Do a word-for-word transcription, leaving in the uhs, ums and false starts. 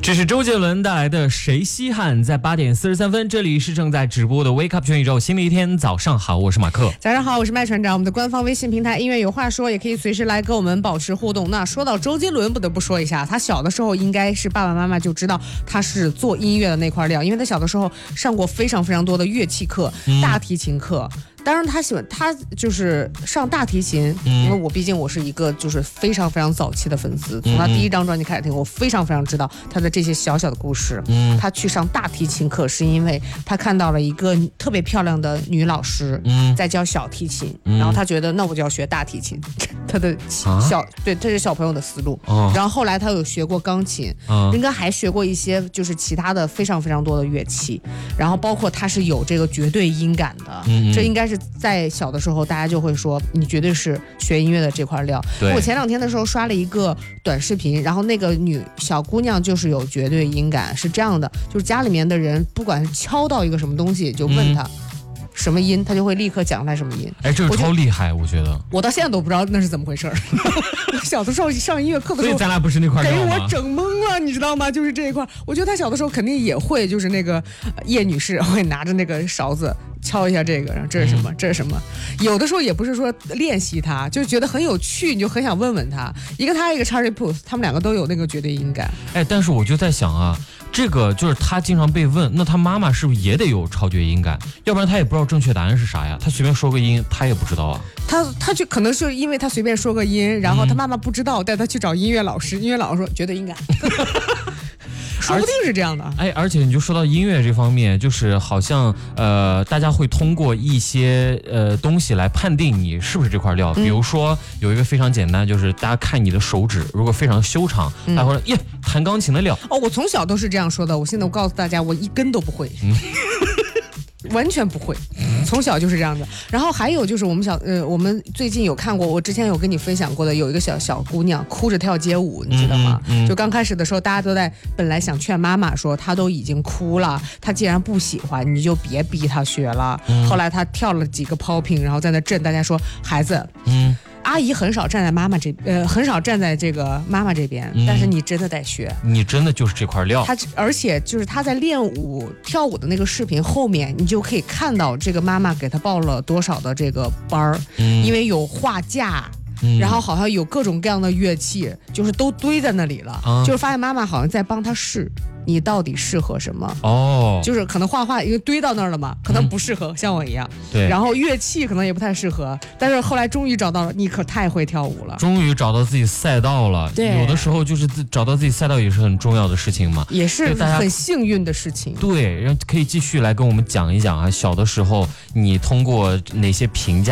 这是周杰伦带来的《谁稀罕》。在八点四十三分，这里是正在直播的 Wake Up 全宇宙，新的一天，早上好，我是马克。 早上好，我是麦船长。我们的官方微信平台音乐有话说，也可以随时来跟我们保持互动。那说到周杰伦，不得不说一下，他小的时候应该是爸爸妈妈就知道他是做音乐的那块料，因为他小的时候上过非常非常多的乐器课、嗯、大提琴课。当然他喜欢他就是上大提琴、嗯、因为我毕竟我是一个就是非常非常早期的粉丝，从他第一张专辑开始听，我非常非常知道他的这些小小的故事、嗯、他去上大提琴课是因为他看到了一个特别漂亮的女老师在教小提琴、嗯、然后他觉得那我就要学大提琴，他的小、啊、对这是小朋友的思路、哦、然后后来他有学过钢琴、哦、应该还学过一些就是其他的非常非常多的乐器，然后包括他是有这个绝对音感的、嗯、这应该是在小的时候大家就会说你绝对是学音乐的这块料。我前两天的时候刷了一个短视频，然后那个女小姑娘就是有绝对音感，是这样的，就是家里面的人不管是敲到一个什么东西就问她、嗯什么音，他就会立刻讲出来什么音。 哎，这个超厉害，我觉得。 我到现在都不知道那是怎么回事儿。小的时候上音乐课的时候， 所以咱俩不是那块料吗？ 给我整懵了，你知道吗？就是这一块，我觉得他小的时候肯定也会，就是那个叶女士会拿着那个勺子敲一下这个，然后这是什么？嗯、这是什么？有的时候也不是说练习它，就觉得很有趣，你就很想问问他。一个他，一个 Charlie Puth， 他们两个都有那个绝对音感。 哎，但是我就在想啊。这个就是他经常被问，那他妈妈是不是也得有超绝音感？要不然他也不知道正确答案是啥呀？他随便说个音，他也不知道啊。 他他就可能是因为他随便说个音，然后他妈妈不知道，带他去找音乐老师，音乐老师说绝对音感。说不定是这样的。 哎，而且你就说到音乐这方面，就是好像呃，大家会通过一些呃东西来判定你是不是这块料。比如说有一个非常简单，就是大家看你的手指，如果非常修长，大家会说耶，弹钢琴的料。 哦，我从小都是这样说的。我现在我告诉大家，我一根都不会。嗯完全不会，从小就是这样的。然后还有就是我们小呃，我们最近有看过，我之前有跟你分享过的，有一个小小姑娘哭着跳街舞，你知道吗？嗯嗯、就刚开始的时候，大家都在本来想劝妈妈说，她都已经哭了，她既然不喜欢，你就别逼她学了。嗯、后来她跳了几个 popping， 然后在那震，大家说孩子，嗯。阿姨很少站在妈妈这，呃，很少站在这个妈妈这边，嗯、但是你真的得学， 你真的就是这块料。 她而且就是她在练舞跳舞的那个视频后面，你就可以看到这个妈妈给她报了多少的这个班儿，嗯、因为有画架。嗯、然后好像有各种各样的乐器，就是都堆在那里了，啊、就是发现妈妈好像在帮她试，你到底适合什么？哦，就是可能画画因为堆到那儿了嘛，可能不适合，嗯、像我一样。对。然后乐器可能也不太适合，但是后来终于找到了，你可太会跳舞了。 终于找到自己赛道了。对。有的时候就是找到自己赛道也是很重要的事情嘛， 也是很幸运的事情。 对，然后可以继续来跟我们讲一讲啊，小的时候你通过哪些评价。